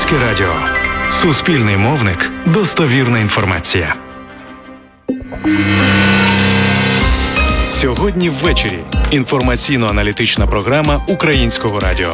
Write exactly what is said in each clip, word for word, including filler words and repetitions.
Українське радіо. Суспільний мовник. Достовірна інформація. Сьогодні ввечері. Інформаційно-аналітична програма Українського радіо.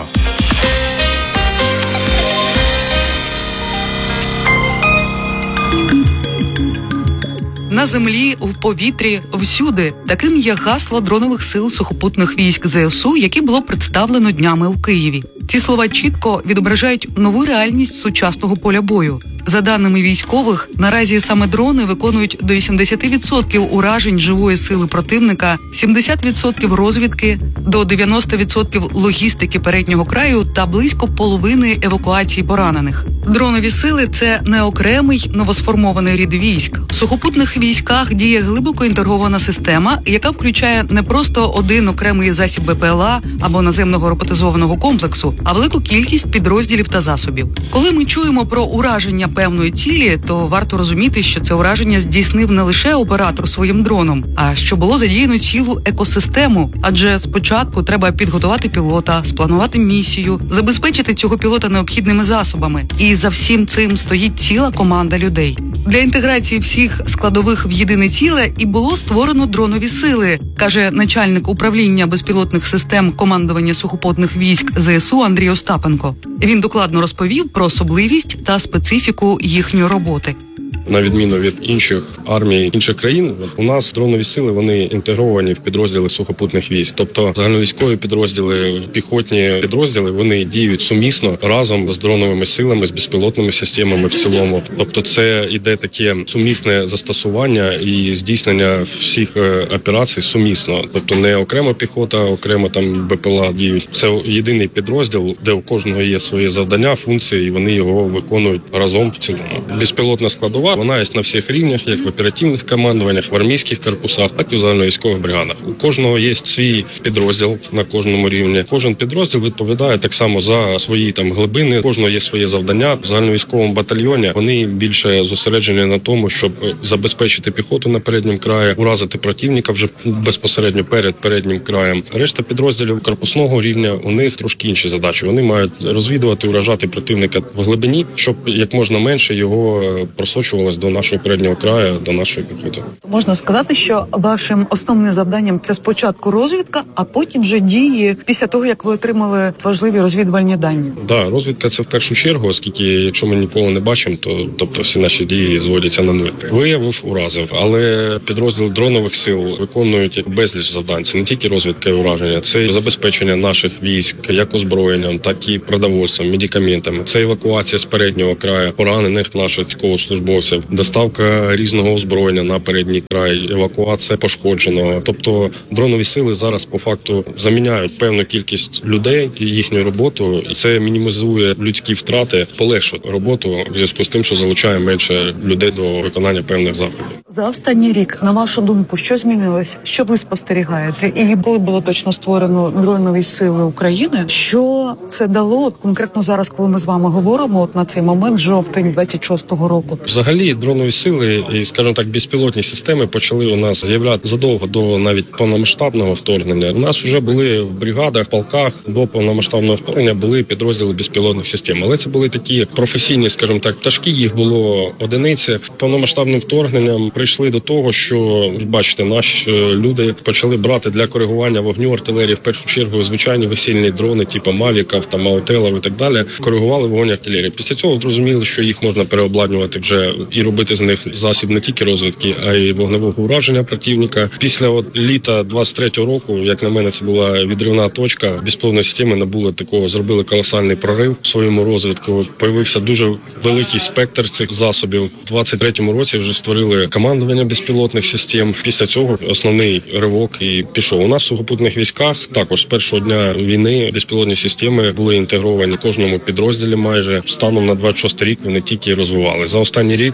На землі, в повітрі, всюди. Таким є гасло дронових сил сухопутних військ ЗСУ, яке було представлено днями у Києві. Ці слова чітко відображають нову реальність сучасного поля бою. За даними військових, наразі саме дрони виконують до вісімдесят відсотків уражень живої сили противника, сімдесят відсотків розвідки, до дев'яносто відсотків логістики переднього краю та близько половини евакуації поранених. Дронові сили – це не окремий новосформований рід військ. В сухопутних військах діє глибоко інтегрована система, яка включає не просто один окремий засіб БПЛА або наземного роботизованого комплексу, а велику кількість підрозділів та засобів. Коли ми чуємо про ураження певної цілі, то варто розуміти, що це ураження здійснив не лише оператор своїм дроном, а що було задіяно цілу екосистему. Адже спочатку треба підготувати пілота, спланувати місію, забезпечити цього пілота необхідними засобами. І за всім цим стоїть ціла команда людей. Для інтеграції всіх складових в єдине ціле і було створено дронові сили, каже начальник управління безпілотних систем командування сухопутних військ ЗСУ Андрій Остапенко. Він докладно розповів про особливість та специфіку їхньої роботи. На відміну від інших армій інших країн, у нас дронові сили, вони інтегровані в підрозділи сухопутних військ. Тобто загальновійськові підрозділи, піхотні підрозділи, вони діють сумісно разом з дроновими силами, з безпілотними системами в цілому. Тобто це іде таке сумісне застосування і здійснення всіх операцій сумісно. Тобто не окрема піхота, окремо там БПЛА діють. Це єдиний підрозділ, де у кожного є свої завдання, функції, і вони його виконують разом в цілому. Безпілотна складова, вона є на всіх рівнях, як в оперативних командуваннях, в армійських корпусах, так і в загальновійськових бригадах. У кожного є свій підрозділ на кожному рівні. Кожен підрозділ відповідає так само за свої там глибини, у кожного є своє завдання. В загальновійськовому батальйоні вони більше зосереджені на тому, щоб забезпечити піхоту на передньому краї, уразити противника вже безпосередньо перед переднім краєм. Решта підрозділів корпусного рівня, у них трошки інші задачі. Вони мають розвідувати, уражати противника в глибині, щоб як можна менше його просочувалось до нашого переднього краю, до нашої піхоти. Можна сказати, що вашим основним завданням це спочатку розвідка, а потім вже дії після того, як ви отримали важливі розвідувальні дані. Так, да, розвідка це в першу чергу, оскільки якщо ми ніколи не бачимо, то тобто всі наші дії зводяться на нуль. Виявив, уразив, але підрозділ дронових сил виконують безліч завдань. Це не тільки розвідка і ураження, це і забезпечення наших військ як озброєнням, так і продовольством, медикаментами. Це евакуація з переднього краю поранених наших військовослужбовців, доставка різного озброєння на передній край, евакуація пошкодженого. Тобто дронові сили зараз по факту заміняють певну кількість людей і їхню роботу, і це мінімізує людські втрати, полегшує роботу в зв'язку з тим, що залучає менше людей до виконання певних заходів. За останній рік, на вашу думку, що змінилось? Що ви спостерігаєте? І коли було точно створено дронові сили України, що це дало от конкретно зараз, коли ми з вами говоримо, от на цей момент, жовтень двадцять шостого року? Взагалі, дронові сили і, скажімо так, безпілотні системи почали у нас з'являти задовго до навіть повномасштабного вторгнення. У нас вже були в бригадах, полках до повномасштабного вторгнення були підрозділи безпілотних систем. Але це були такі професійні, скажімо так, пташки, їх було одиниці. Повномасштабним вторгненням прийшли до того, що, бачите, наші люди почали брати для коригування вогню артилерії, в першу чергу, звичайні весільні дрони, типу Мавіків, там, Маутелів і так далі, коригували вогонь артилерії. Після цього зрозуміли, що їх можна переобладнувати вже і робити з них засіб не тільки розвідки, а й вогневого ураження противника. Після от літа двадцять третього року, як на мене, це була відривна точка. Безпілотні системи набули такого, зробили колосальний прорив в своєму розвитку. Появився дуже великий спектр цих засобів. У двадцять третьому році вже створили командування безпілотних систем. Після цього основний ривок і пішов. У нас в сухопутних військах також з першого дня війни безпілотні системи були інтегровані в кожному підрозділі майже. Станом на двадцять шостий рік вони тільки розвивали. За останній рік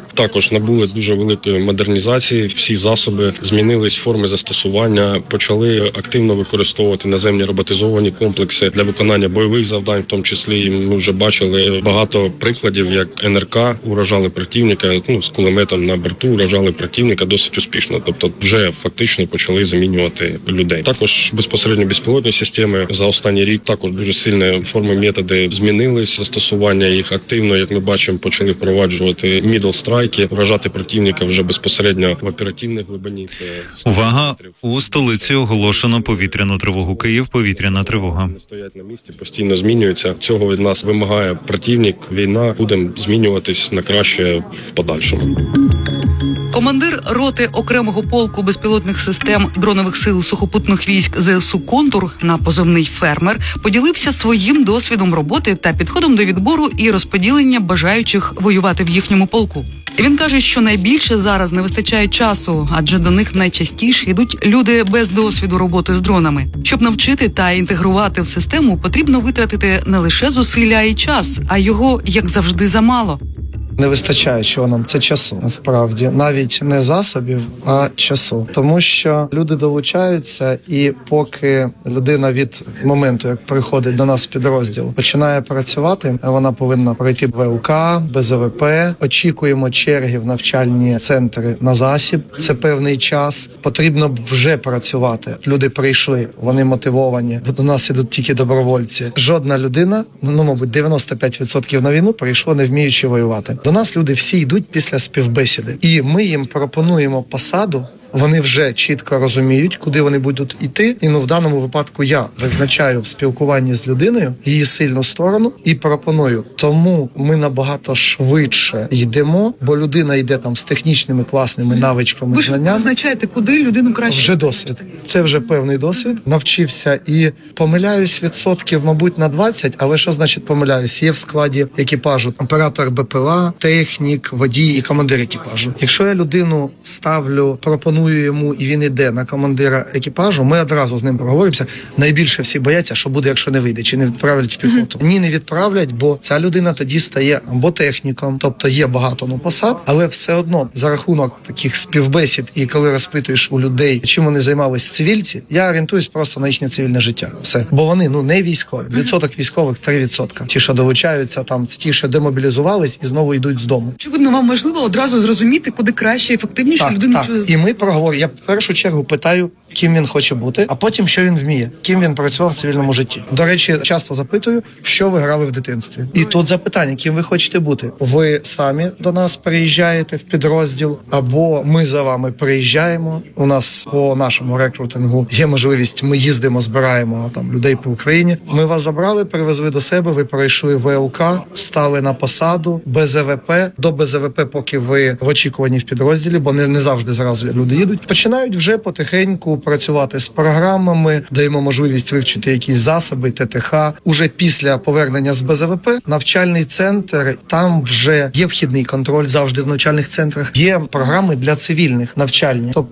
Також набули дуже великої модернізації. Всі засоби змінились, форми застосування, почали активно використовувати наземні роботизовані комплекси для виконання бойових завдань, в тому числі ми вже бачили багато прикладів, як ен ер ка уражали противника, ну з кулеметом на борту уражали противника досить успішно. Тобто, вже фактично почали замінювати людей. Також безпосередньо безпілотні системи за останній рік також дуже сильно форми, методи змінились. Застосування їх активно, як ми бачимо, почали впроваджувати мідл страйки, вражати противника вже безпосередньо в оперативній глибині. Це Увага! У столиці оголошено повітряну тривогу. Київ, повітряна тривога. Не стоять на місці, постійно змінюються. Цього від нас вимагає противник, війна. Будемо змінюватись на краще в подальшому. Командир роти окремого полку безпілотних систем дронових сил сухопутних військ зе ес у «Контур» на позивний «Фермер» поділився своїм досвідом роботи та підходом до відбору і розподілення бажаючих воювати в їхньому полку. Він каже, що найбільше зараз не вистачає часу, адже до них найчастіше йдуть люди без досвіду роботи з дронами. Щоб навчити та інтегрувати в систему, потрібно витратити не лише зусилля, а й час, а його, як завжди, замало. Не вистачає чого нам, це часу, насправді. Навіть не засобів, а часу. Тому що люди долучаються, і поки людина від моменту, як приходить до нас в підрозділ, починає працювати, вона повинна пройти ве у ка, бе зе ве пе. Очікуємо черги в навчальні центри на засіб. Це певний час. Потрібно вже працювати. Люди прийшли, вони мотивовані. До нас ідуть тільки добровольці. Жодна людина, ну, мабуть, дев'яносто п'ять відсотків на війну прийшло, не вміючи воювати. До нас люди всі йдуть після співбесіди. І ми їм пропонуємо посаду, вони вже чітко розуміють, куди вони будуть йти. І ну в даному випадку я визначаю в спілкуванні з людиною її сильну сторону і пропоную. Тому ми набагато швидше йдемо, бо людина йде там з технічними класними навичками, Ви ж знаннями. визначаєте, куди людину краще. Вже досвід. Це вже певний досвід. Навчився і помиляюсь відсотків, мабуть, на двадцять, але що значить помиляюсь? Є в складі екіпажу оператор бе пе ел а, технік, водій і командир екіпажу. Якщо я людину ставлю, пропоную йому, і він іде на командира екіпажу, ми одразу з ним проговоримося. Найбільше всі бояться, що буде, якщо не вийде, чи не відправлять в піхоту. Ні, не відправлять, бо ця людина тоді стає або техніком, тобто є багато ну, посад, але все одно за рахунок таких співбесід і коли розпитуєш у людей, чим вони займалися цивільці, я орієнтуюсь просто на їхнє цивільне життя. Все. Бо вони ну не військові. Відсоток військових три відсотки. Ті, що долучаються, там ті, що демобілізувались і знову йдуть з дому. Очевидно, вам важливо одразу зрозуміти, куди краще, ефективніше Так, людину так. І ми проговорюємо. Я в першу чергу питаю, ким він хоче бути, а потім, що він вміє, ким він працював в цивільному житті. До речі, часто запитую, в що ви грали в дитинстві. І тут запитання, ким ви хочете бути. Ви самі до нас приїжджаєте в підрозділ, або ми за вами приїжджаємо. У нас по нашому рекрутингу є можливість, ми їздимо, збираємо там людей по Україні. Ми вас забрали, привезли до себе, ви пройшли ве у ка, стали на посаду, бе зе ве пе, до бе зе ве пе, поки ви в очікуванні в підрозділі, бо не, не завжди зразу люди їдуть. Починають вже потихеньку працювати з програмами, даємо можливість вивчити якісь засоби, те те ха. Уже після повернення з бе зе ве пе навчальний центр, там вже є вхідний контроль завжди в навчальних центрах, є програми для цивільних навчальні. Тобто